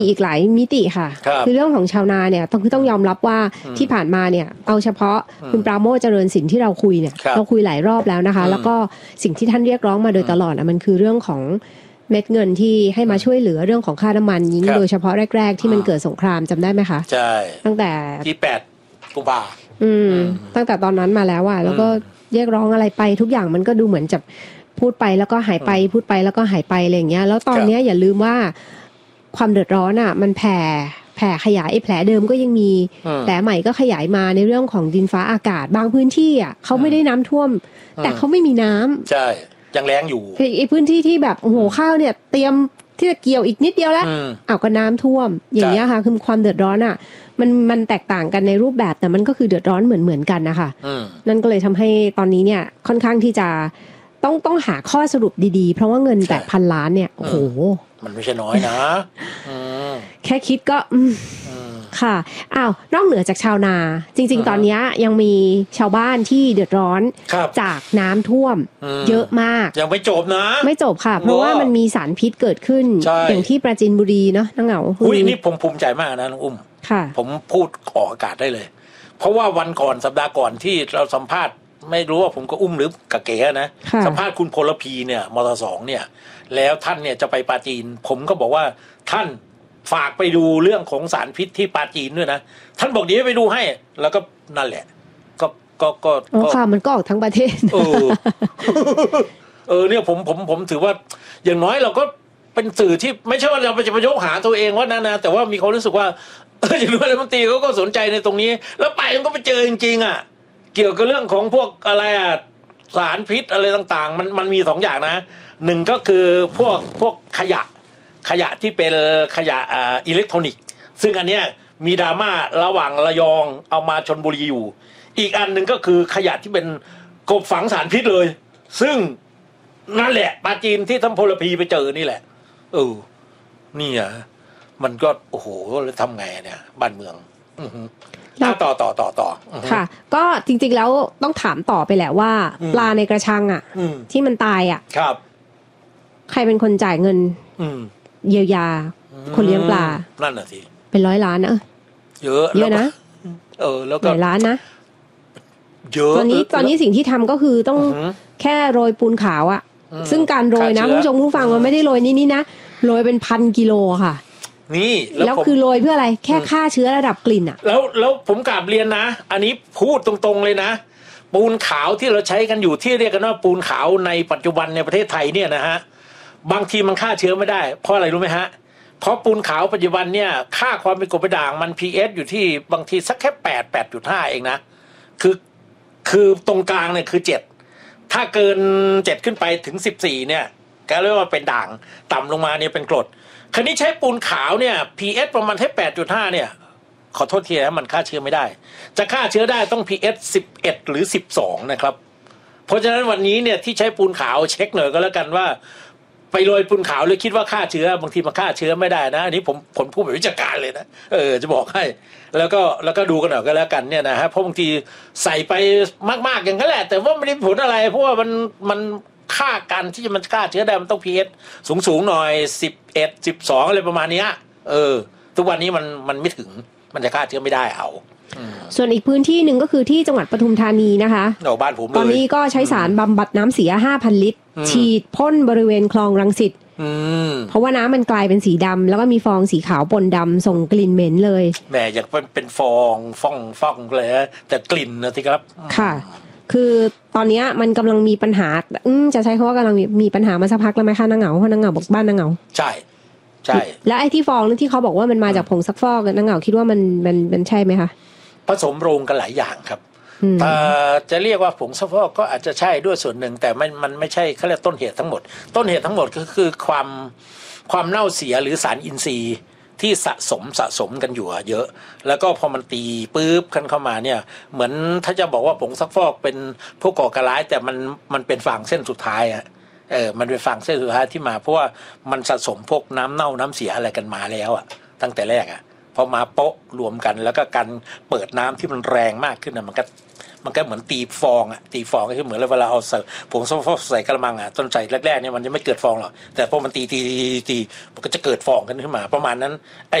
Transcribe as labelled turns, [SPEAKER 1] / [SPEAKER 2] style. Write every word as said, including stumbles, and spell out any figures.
[SPEAKER 1] อีกหลายมิติค่ะ
[SPEAKER 2] ค,
[SPEAKER 1] คือเรื่องของชาวนาเนี่ยต้องคือต้องยอมรับว่าที่ผ่านมาเนี่ยเอาเฉพาะคุณปราโมช เจริญสินที่เราคุยเนี่ยเราคุยหลายรอบแล้วนะคะแล้วก็สิ่งที่ท่านเรียกร้องมาโดยตลอดมันคือเรื่องของเม็ดเงินที่ให้มาช่วยเหลือเรื่องของค่าน้ำมันยิ่งโดยเฉพาะแรกๆที่มันเกิดสงครามจำได้ไหมคะ
[SPEAKER 2] ใช่
[SPEAKER 1] ตั้งแต่
[SPEAKER 2] ที่แปดกุมภาพันธ์
[SPEAKER 1] อืมตั้งแต่ตอนนั้นมาแล้วอ่ะแล้วก็เรียกร้องอะไรไปทุกอย่างมันก็ดูเหมือนจะพูดไปแล้วก็หายไปพูดไปแล้วก็หายไปอะไรอย่างเงี้ยแล้วตอนนี้อย่าลืมว่าความเดือดร้อนอ่ะมันแผ่แผ่ขยายไอ้แผลเดิมก็ยังมีแผลใหม่ก็ขยายมาในเรื่องของดินฟ้าอากาศบางพื้นที่อ่ะเขาไม่ได้น้ำท่วมแต่เขาไม่มีน้ำ
[SPEAKER 2] ใช่ยังแล้งอยู่
[SPEAKER 1] ไอ้พื้นที่ที่แบบโอ้โหข้าวเนี่ยเตรียมที่จะเกี่ยวอีกนิดเดียวแล้วอ้าวก็น้ำท่วมอย่างเงี้ยค่ะคือความเดือดร้อนอ่ะมันมันแตกต่างกันในรูปแบบแต่มันก็คือเดือดร้อนเหมือนเหมือนกันนะคะนั่นก็เลยทำให้ตอนนี้เนี่ยค่อนข้างที่จะต้องต้องหาข้อสรุปดีๆเพราะว่าเงินแปดพันล้านเนี่ยโอ้โห
[SPEAKER 2] มันไม่ใช่น้อยนะ
[SPEAKER 1] แค่คิดก็ค่ะอ้าวนอกเหนือจากชาวนาจริงๆตอนนี้ยังมีชาวบ้านที่เดือดร้อนจากน้ำท่วมเยอะมาก
[SPEAKER 2] ยังไม่จบนะ
[SPEAKER 1] ไม่จบค่ะเพราะว่ามันมีสารพิษเกิดขึ้นอย่างที่ปราจีนบุรีเนาะน้องเหงา
[SPEAKER 2] อุ้ยนี่ผมภูมิใจมากนะน้องอุ้มผมพูดออกอากาศได้เลยเพราะว่าวันก่อนสัปดาห์ก่อนที่เราสัมภาษณ์ไม่รู้ว่าผมก็อุ้มหรือกะเก๋นะสัมภาษณ์คุณพลพีเนี่ยมทสองเนี่ยแล้วท่านเนี่ยจะไปปราจีนผมก็บอกว่าท่านฝากไปดูเรื่องของสารพิษที่ปราจีนด้วยนะท่านบอกเดี๋ยวไปดูให้แล้วก็นั่นแหละก็ก็ก็
[SPEAKER 1] ค่ะมันก็ออกทั้งประเทศ
[SPEAKER 2] เออเออเนี่ยผมผมผมถือว่าอย่างน้อยเราก็เป็นสื่อที่ไม่ใช่ว่าเราจะไปยกหาตัวเองว่านั่นนะแต่ว่ามีความรู้สึกว่าเอออย่างน้อยรัฐมนตรีเขาก็สนใจในตรงนี้แล้วไปมันก็ไปเจอจริงๆอ่ะเกี่ยวกับเรื่องของพวกอะไรอ่ะสารพิษอะไรต่างๆมันมันมีสองอย่างนะหนึ่งก็คือพวกพวกขยะขยะที่เป็นขยะอ่าอิเล็กทรอนิกส์ซึ่งอันเนี้ยมีดราม่าระหว่างระยองเอามาชลบุรีอยู่อีกอันหนึ่งก็คือขยะที่เป็นกบฝังสารพิษเลยซึ่งนั่นแหละปราจีนที่ท่านพลพีไปเจอนี่แหละเออนี่อ่ะมันก็โอ้โหแล้วทำไงเนี่ยบ้านเมืองต่อต่อต่อต่อ
[SPEAKER 1] ค่ะก็จริงๆแล้วต้องถามต่อไปแหละว่าปลาในกระชังอ่ะที่มันตายอ่ะ
[SPEAKER 2] ครับ
[SPEAKER 1] ใครเป็นคนจ่ายเงินเยียวยาคนเลี้ยงปลา
[SPEAKER 2] นั่นน่ะสิ
[SPEAKER 1] เป็นร้อยล้านนะ
[SPEAKER 2] เยอะ
[SPEAKER 1] เยอะนะ
[SPEAKER 2] เออแล้วก็
[SPEAKER 1] หลายล้านนะ
[SPEAKER 2] เยอะ
[SPEAKER 1] ตอนนี้ตอนนี้สิ่งที่ทำก็คือต้องแค่โรยปูนขาวอ่ะซึ่งการโรยนะคุณผู้ชมผู้ฟังมันไม่ได้โรยนี่นี่นะโรยเป็นพันกิโลค่ะ
[SPEAKER 2] นี่
[SPEAKER 1] แล้วคือโรยเพื่ออะไรแค่ฆ่าเชื้อระดับกลิ่นอ่ะ
[SPEAKER 2] แล้วแล้วผมกราบเรียนนะอันนี้พูดตรงๆเลยนะปูนขาวที่เราใช้กันอยู่ที่เรียกกันว่าปูนขาวในปัจจุบันในประเทศไทยเนี่ยนะฮะบางทีมันฆ่าเชื้อไม่ได้เพราะอะไรรู้ไหมฮะเพราะปูนขาวปัจจุบันเนี่ยค่าความเป็นกรดเป็นด่างมัน พี เอช อยู่ที่บางทีสักแค่แปด แปดจุดห้า เองนะคือคือตรงกลางเนี่ยคือเจ็ดถ้าเกินเจ็ดขึ้นไปถึงสิบสี่เนี่ยก็เรียกว่าเป็นด่างต่ำลงมาเนี่ยเป็นกรดคราวนี้ใช้ปูนขาวเนี่ย พี เอช ประมาณแค่ แปดจุดห้า เนี่ยขอโทษทีนะมันฆ่าเชื้อไม่ได้จะฆ่าเชื้อได้ต้อง พี เอช สิบเอ็ดหรือสิบสองนะครับเพราะฉะนั้นวันนี้เนี่ยที่ใช้ปูนขาวเช็คหน่อยก็แล้วกันว่าไปโรยปูนขาวเลยคิดว่าฆ่าเชื้อบางทีมันฆ่าเชื้อไม่ได้นะอันนี้ผมผมพูดแบบวิชาการเลยนะเออจะบอกให้แล้วก็แล้วก็ดูกันหน่อยก็แล้วกันเนี่ยนะฮะเพราะบางทีใส่ไปมากๆอย่างนั้นแหละแต่ว่าไม่ได้ผลอะไรเพราะว่ามันมันค่าการที่จะมันฆ่าเชื้อได้มันต้อง พี เอช สูงๆหน่อยสิบเอ็ด สิบสองอะไรประมาณนี้เออทุกวันนี้มันมันไม่ถึงมันจะฆ่าเชื้อไม่ได้เอา
[SPEAKER 1] ส่วนอีกพื้นที่หนึ่งก็คือที่จังหวัดปทุมธานีนะคะ
[SPEAKER 2] บ้านผมเลย
[SPEAKER 1] ตอนนี้ก็ใช้สารบำบัดน้ำเสีย ห้าพัน ลิตรฉีดพ่นบริเวณคลองรังสิตเพราะว่าน้ำมันกลายเป็นสีดำแล้วก็มีฟองสีขาวปนดำส่งกลิ่นเหม็นเลย
[SPEAKER 2] แหมอยากเป็นเป็นฟองฟองฟองเลยแต่กลิ่นนะที่ครับ
[SPEAKER 1] ค่ะคือตอนนี้มันกำลังมีปัญหาจะใช้คำว่ากำลังมีปัญหามาสักพักแล้วไหมคะนางเหงาเพราะนางเหงาบอกบ้านนางเหงา
[SPEAKER 2] ใช่ใช่
[SPEAKER 1] แล้วไอ้ที่ฟองนั่นที่เขาบอกว่ามันมาจากผงซักฟอกนางเหงาคิดว่ามันมันมันใช่ไหมคะ
[SPEAKER 2] ผสมโรงกันหลายอย่างครับแต่จะเรียกว่าผงซักฟอกก็อาจจะใช่ด้วยส่วนหนึ่งแต่มันมันไม่ใช่เขาเรียกต้นเหตุทั้งหมดต้นเหตุทั้งหมดก็คือความความเน่าเสียหรือสารอินทรีย์ที่สะสมสะสมกันอยู่เยอะแล้วก็พอมันตีปุ๊บขึ้นเข้ามาเนี่ยเหมือนถ้าจะบอกว่าผงซักฟอกเป็นพวกก่อการร้ายแต่มันมันเป็นฝั่งเส้นสุดท้ายอะเออมันเป็นฝั่งเส้นสุดท้ายที่มาเพราะว่ามันสะสมพวกน้ำเน่าน้ำเสียอะไรกันมาแล้วอะตั้งแต่แรกอะพอมาโป๊ะรวมกันแล้วก็การเปิดน้ำที่มันแรงมากขึ้นนะมันก็มันก็เหมือนตีฟองอ่ะตีฟองก็คือเหมือนเวลาเอาใส่ผงซัลเฟอร์ใส่กระมังอ่ะต้นใส่แรกๆเนี่ยมันจะไม่เกิดฟองหรอกแต่พอมันตีตีตีตีมันก็จะเกิดฟองกันขึ้นมาประมาณนั้นไอ้